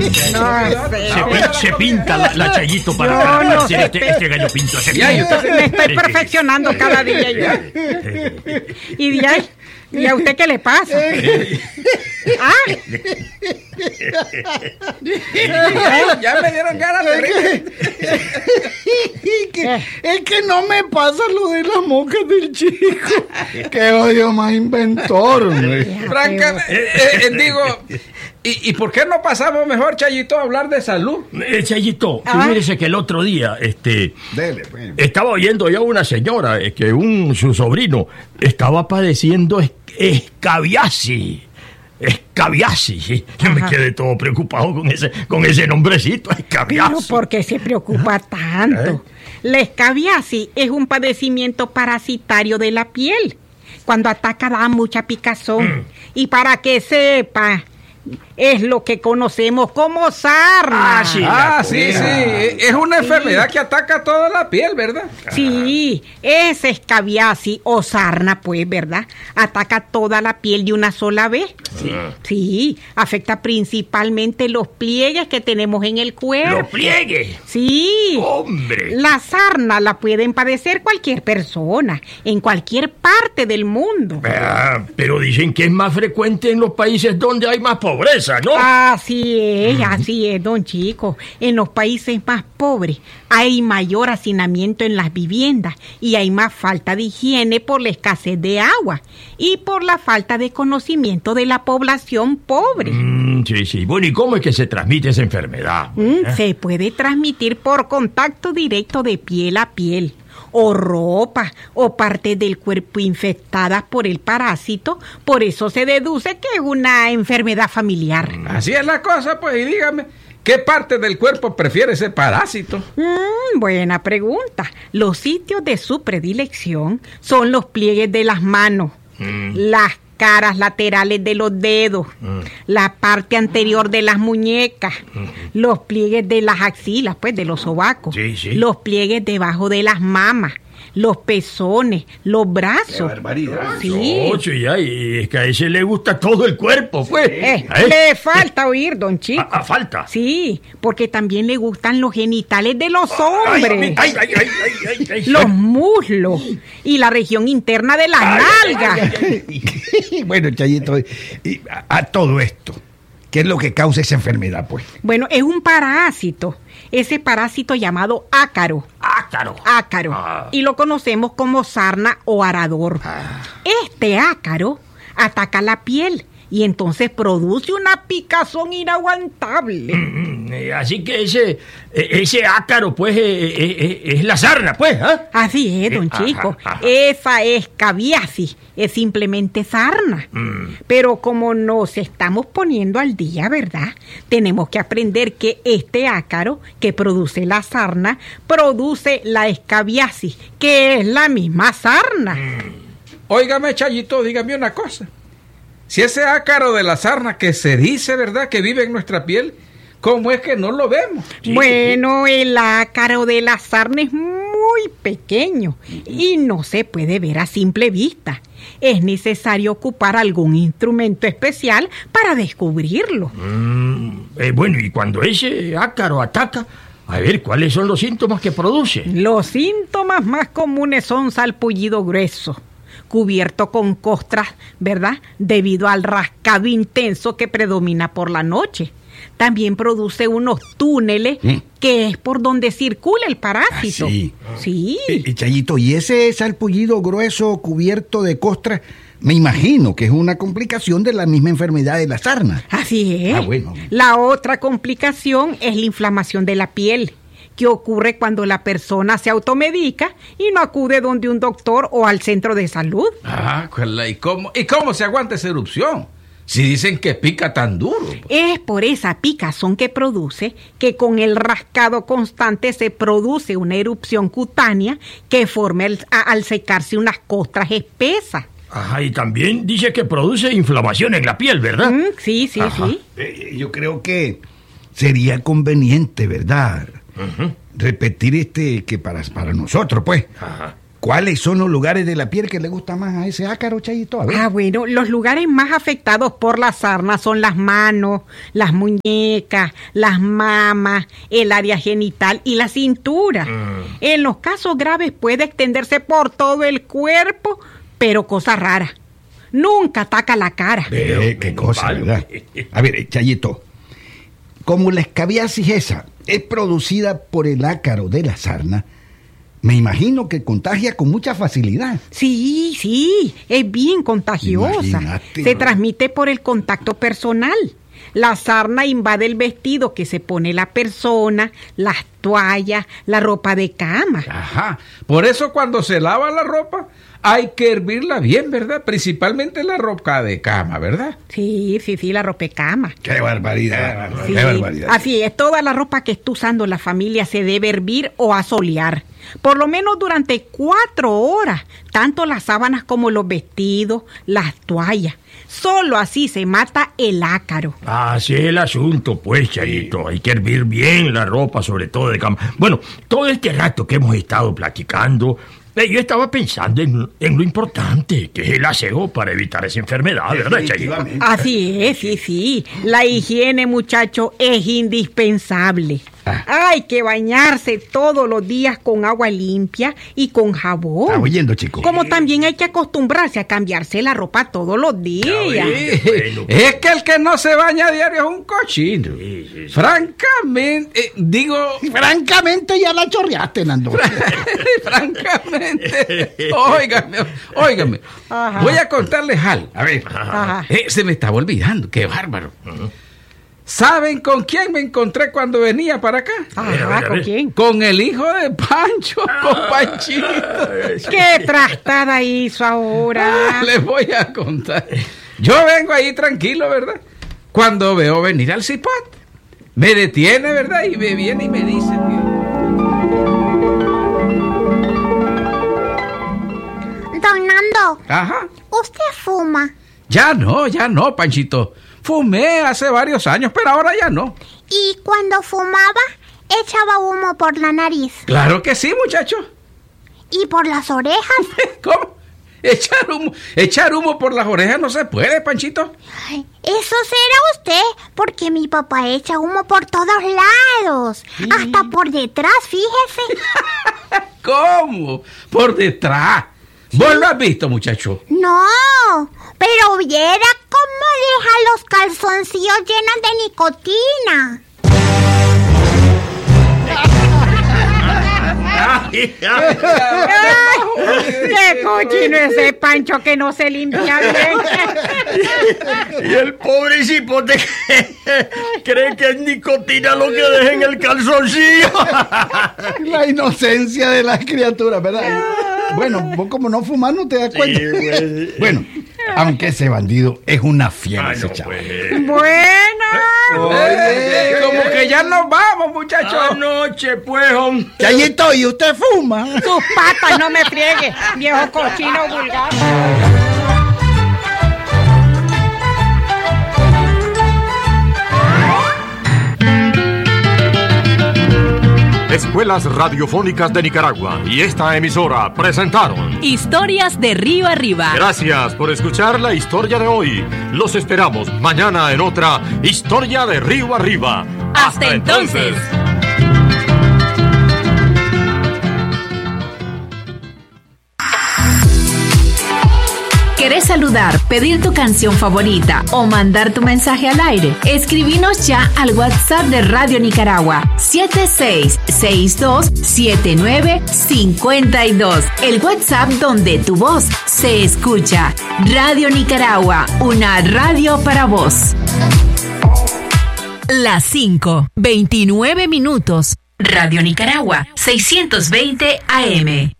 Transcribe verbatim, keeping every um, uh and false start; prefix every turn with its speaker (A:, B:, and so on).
A: No,
B: se, se pinta la, la Chayito para,
A: no,
B: para
A: no,
B: hacer este, este gallo pinto. Se
A: ya, yo me estoy perfeccionando cada día yo. Y ya, ¿y a usted qué le pasa? ¿Ah?
C: Ya me dieron ganas de reír.
D: Es que no me pasa lo de las moscas del chico. Qué odio más inventor, hombre.
C: Francamente, eh, eh, digo, ¿y, ¿y por qué no pasamos mejor, Chayito, a hablar de salud?
B: Eh, Chayito,
A: Ah.
B: fíjese que el otro día, este,
D: Dele, pues.
B: estaba oyendo yo a una señora eh, que un su sobrino estaba padeciendo es- escabiasis. Escabiasis, sí. Yo me
A: Ajá.
B: quedé todo preocupado con ese, con ese nombrecito,
A: Pero
B: escabiasis.
A: ¿por qué se preocupa tanto? La escabiasis es un padecimiento parasitario de la piel. Cuando ataca da mucha picazón. Y para que sepa, es lo que conocemos como sarna.
B: Ah, sí.
C: Ah, sí, sí. Es una enfermedad que ataca toda la piel, ¿verdad?
A: Sí, es escabiasis o sarna, pues, ¿verdad? Ataca toda la piel de una sola vez. Sí, sí, afecta principalmente los pliegues que tenemos en el cuerpo.
B: ¡Los pliegues!
A: Sí.
B: ¡Hombre!
A: La sarna la pueden padecer cualquier persona, en cualquier parte del mundo.
B: Ah, pero dicen que es más frecuente en los países donde hay más pobreza, ¿no?
A: Así es, así es, don Chico. En los países más pobres hay mayor hacinamiento en las viviendas y hay más falta de higiene por la escasez de agua y por la falta de conocimiento de la población pobre.
B: Mm, sí, sí. Bueno, ¿y cómo es que se transmite esa enfermedad?
A: Mm, se puede transmitir por contacto directo de piel a piel, o ropa, o partes del cuerpo infectadas por el parásito. Por eso se deduce que es una enfermedad familiar.
C: Así es la cosa, pues, y dígame, ¿qué parte del cuerpo prefiere ese parásito?
A: Mm, buena pregunta. Los sitios de su predilección son los pliegues de las manos,
B: Mm.
A: las caras laterales de los dedos,
B: Mm.
A: la parte anterior de las muñecas, los pliegues de las axilas, pues de los sobacos,
B: Sí, sí.
A: los pliegues debajo de las mamas, los pezones, los brazos.
D: barbaridad.
A: Sí.
B: Ocho, ya, y es que a ese le gusta todo el cuerpo, pues.
A: Eh,
B: ¿Eh?
A: Le falta oír, don Chico.
B: A, a falta.
A: Sí, porque también le gustan los genitales de los
B: Ay,
A: hombres.
B: ay, ay, ay, ay, ay, ay.
A: Los muslos y la región interna de las
B: Ay, ay,
A: nalgas.
D: Bueno, Chayito, y a, a todo esto, ¿qué es lo que causa esa enfermedad, pues?
A: Bueno, es un parásito. Ese parásito llamado ácaro.
B: Ácaro.
A: Ácaro.
B: Ah.
A: Y lo conocemos como sarna o arador. Este ácaro ataca la piel y entonces produce una picazón inaguantable.
B: Mm, eh, Así que ese, eh, ese ácaro, pues, eh, eh, eh, es la sarna, pues, ¿ah?
A: Así es, don
B: Ajá,
A: Chico.
B: ajá.
A: Esa escabiasis es simplemente sarna.
B: Mm.
A: Pero como nos estamos poniendo al día, ¿verdad? Tenemos que aprender que este ácaro que produce la sarna produce la escabiasis, que es la misma sarna.
C: Óigame, Chayito, dígame una cosa. Si ese ácaro de la sarna que se dice, ¿verdad?, que vive en nuestra piel, ¿cómo es que no lo vemos?
B: Sí,
A: Bueno, el ácaro de la sarna es muy pequeño y no se puede ver a simple vista. Es necesario ocupar algún instrumento especial para descubrirlo.
B: Mm, eh, bueno, y cuando ese ácaro ataca, a ver, ¿cuáles son los síntomas que produce?
A: Los síntomas más comunes son salpullido grueso, cubierto con costras, ¿verdad? Debido al rascado intenso que predomina por la noche. También produce unos túneles,
D: ¿Mm?
A: que es por donde circula el parásito.
D: Ah, sí.
A: Sí.
D: Y, y, Chayito, y ese salpullido grueso cubierto de costras, me imagino que es una complicación de la misma enfermedad de la sarna.
A: Así es.
D: Ah, bueno.
A: La otra complicación es la inflamación de la piel, que ocurre cuando la persona se automedica y no acude donde un doctor o al centro de salud.
C: Ah, ¿y cómo, ¿y cómo se aguanta esa erupción? Si dicen que pica tan duro.
A: Es por esa picazón que produce que con el rascado constante se produce una erupción cutánea que forma el- a- al secarse unas costras espesas.
B: Ajá, y también dice que produce inflamación en la piel, ¿verdad?
A: Mm, sí, sí,
B: Ajá.
A: sí.
D: Eh, yo creo que sería conveniente, ¿verdad?
B: Ujú.
D: Repetir este, que para, para nosotros, pues,
B: Ajá.
D: ¿cuáles son los lugares de la piel que le gusta más a ese ácaro, Chayito? A ver.
A: Ah, bueno, los lugares más afectados por la sarna son las manos, las muñecas, las mamas, el área genital y la cintura. Mm. En los casos graves puede extenderse por todo el cuerpo, pero cosa rara, nunca ataca la cara.
D: Eh, qué cosa, vale. ¿Verdad? A ver, Chayito, como la escabiasis esa es producida por el ácaro de la sarna, me imagino que contagia con mucha facilidad.
A: Sí, sí, es bien contagiosa.
D: Imagínate,
A: Se
D: ¿no?
A: transmite por el contacto personal. La sarna invade el vestido que se pone la persona, las toallas, la ropa de cama.
C: Ajá. Por eso cuando se lava la ropa hay que hervirla bien, ¿verdad? Principalmente la ropa de cama, ¿verdad?
A: Sí, sí, sí, la ropa de cama.
D: ¡Qué barbaridad!
A: Sí,
D: ¡Qué barbaridad!
A: Así es, toda la ropa que esté usando la familia se debe hervir o asolear. Por lo menos durante cuatro horas, tanto las sábanas como los vestidos, las toallas. Solo así se mata el ácaro.
B: Así es el asunto, pues, Chayito. Hay que hervir bien la ropa, sobre todo de cama. Bueno, todo este rato que hemos estado platicando, eh, yo estaba pensando en, en lo importante, que es el aseo para evitar esa enfermedad, ¿verdad, Chayito?
A: Así es, sí, sí. La higiene, muchacho, es indispensable. Hay que bañarse todos los días con agua limpia y con jabón.
D: ¿Está oyendo, chico?
A: Como también hay que acostumbrarse a cambiarse la ropa todos los días.
C: Sí, bueno. Es que el que no se baña a diario es un cochino. Sí, sí, sí. Francamente, eh, digo...
D: Francamente ya la chorreaste, Nando.
C: Francamente. Óigame, óigame. Ajá. Voy a contarles algo. A ver,
A: Ajá.
C: Eh, se me estaba olvidando. Qué bárbaro. Uh-huh. ¿Saben con quién me encontré cuando venía para acá?
A: Ajá, ¿con quién?
C: Con el hijo de Pancho, con Panchito.
A: ¿Qué trastada hizo ahora?
C: Ah, les voy a contar. Yo vengo ahí tranquilo, ¿verdad? Cuando veo venir al cipote, me detiene, ¿verdad? Y me viene y me dice que...
E: Don Nando.
C: Ajá.
E: ¿Usted fuma?
C: Ya no, ya no, Panchito. Fumé hace varios años, pero ahora ya no.
E: ¿Y cuando fumaba, echaba humo por la nariz?
C: Claro que sí, muchacho.
E: ¿Y por las orejas?
C: ¿Cómo? Echar humo, echar humo por las orejas no se puede, Panchito.
E: Ay, eso será usted, porque mi papá echa humo por todos lados. ¿Sí? Hasta por detrás, fíjese.
C: ¿Cómo? Por detrás. ¿Sí? ¿Vos lo has visto, muchacho?
E: No, pero viera cómo deja los calzoncillos llenos de nicotina.
A: ¡Ay, qué cochino ese Pancho que no se limpia bien!
B: Y el pobre cipote cree que es nicotina lo que deja en el calzoncillo.
D: La inocencia de las criaturas, ¿verdad? Bueno, vos como no fumas no te das cuenta. Sí, bueno, aunque ese bandido es una fiera, ese chavo.
A: Pues. Bueno.
C: Oye, como que ya nos vamos, muchachos.
B: Anoche, pues, hombre.
D: Chayito, ¿y usted fuma?
A: Sus patas, no me friegue, viejo cochino vulgar.
F: Escuelas Radiofónicas de Nicaragua y esta emisora presentaron
G: Historias de Río Arriba.
F: Gracias por escuchar la historia de hoy. Los esperamos mañana en otra Historia de Río Arriba.
G: Hasta, Hasta entonces. entonces. ¿Querés saludar, pedir tu canción favorita o mandar tu mensaje al aire? Escribinos ya al WhatsApp de Radio Nicaragua siete seis seis dos siete nueve cinco dos. El WhatsApp donde tu voz se escucha. Radio Nicaragua, una radio para vos. Las cinco, veintinueve minutos. Radio Nicaragua, seiscientos veinte A M.